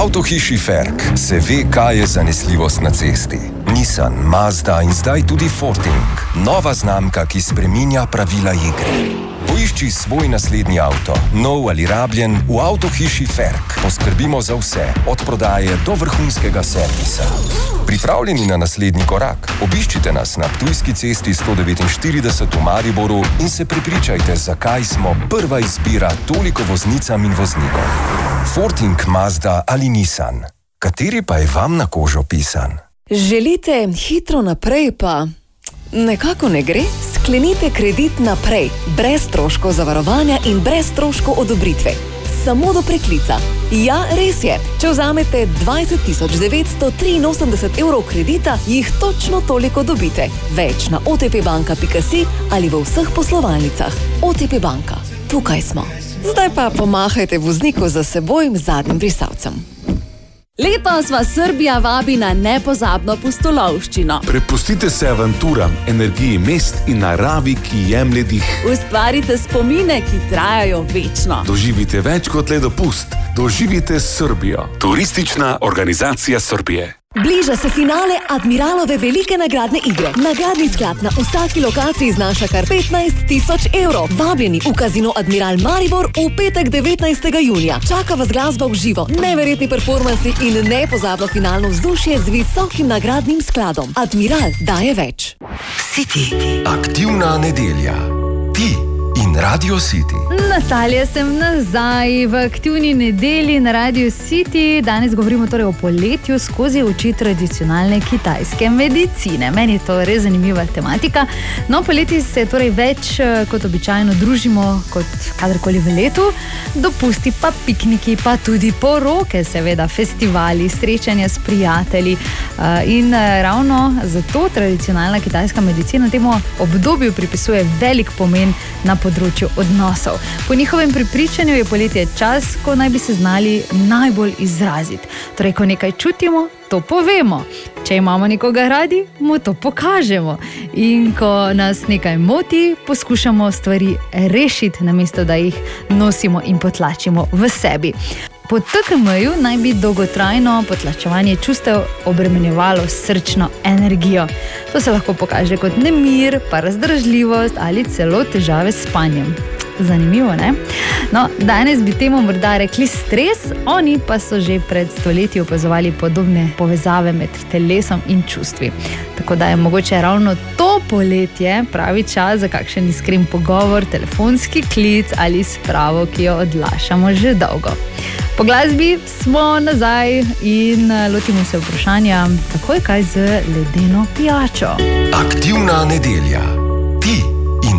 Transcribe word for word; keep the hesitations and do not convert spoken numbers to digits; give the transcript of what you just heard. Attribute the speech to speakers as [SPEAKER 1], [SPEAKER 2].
[SPEAKER 1] avtohiši Ferk se ve, kaj je zanesljivost na cesti. Nissan, Mazda in zdaj tudi Forting. Nova znamka, ki spreminja pravila igre. Poišči svoj naslednji avto, nov ali rabljen, v avtohiši Ferk. Poskrbimo za vse, od prodaje do vrhunskega servisa. Pripravljeni na naslednji korak? Obiščite nas na Ptujski cesti sto devetinštirideset v Mariboru in se prepričajte, zakaj smo prva izbira toliko voznicam in voznikom. Forting, Mazda ali Nissan. Kateri pa je vam na kožo pisan?
[SPEAKER 2] Želite hitro naprej, pa nekako ne gre? Sklenite kredit naprej, brez stroškov zavarovanja in brez stroškov odobritve. Samo do preklica. Ja, res je. Če vzamete dvajset tisoč devetsto triinosemdeset evrov kredita, jih točno toliko dobite. Več na o te pe banka pika si ali v vseh poslovalnicah. O te pe banka. Tukaj smo. Zdaj pa pomahajte vozniku za seboj zadnjim brisalcem.
[SPEAKER 3] Letos vas Srbija vabi na nepozabno pustolovščino.
[SPEAKER 4] Prepustite se avanturam, energiji mest in naravi, ki jemlje dih.
[SPEAKER 3] Ustvarite spomine, ki trajajo večno.
[SPEAKER 4] Doživite več kot le dopust. Doživite Srbijo. Turistična organizacija Srbije.
[SPEAKER 2] Bliža se finale Admiralove velike nagradne igre. Nagradni sklad na vsaki lokaciji znaša kar petnajst tisoč evrov. Vabljeni v Kazino Admiral Maribor v petek devetnajstega junija. Čaka vas glasba v živo, neverjetni performansi in nepozabno finalno vzdušje z visokim nagradnim skladom. Admiral daje več.
[SPEAKER 1] City. Aktivna nedelja. Ti in Radio City.
[SPEAKER 5] Natalija sem nazaj v aktivni nedelji na Radio City. Danes govorimo torej o poletju skozi oči tradicionalne kitajske medicine. Meni je to res zanimiva tematika. No, poleti se torej več kot običajno družimo kot kadarkoli v letu. Dopusti pa pikniki, pa tudi poroke, seveda festivali, srečanja s prijatelji. In ravno zato tradicionalna kitajska medicina temu obdobju pripisuje velik pomen na področju odnosov. Po njihovem prepričanju je poletje čas, ko naj bi se znali najbolj izraziti. Torej, ko nekaj čutimo, to povemo. Če imamo nekoga radi, mu to pokažemo. In ko nas nekaj moti, poskušamo stvari rešiti, namesto da jih nosimo in potlačimo v sebi. Po te ke em-ju naj bi dolgotrajno potlačevanje čustev obremenjevalo srčno energijo. To se lahko pokaže kot nemir, pa razdražljivost ali celo težave s spanjem. Zanimivo, ne? No, danes bi temu morda rekli stres, oni pa so že pred stoletji opazovali podobne povezave med telesom in čustvi. Tako da je mogoče ravno to poletje pravi čas za kakšen iskren pogovor, telefonski klic ali spravo, ki jo odlašamo že dolgo. Po glasbi smo nazaj in lotimo se vprašanja, kako je kaj z ledeno pijačo.
[SPEAKER 1] Aktivna nedelja. Ti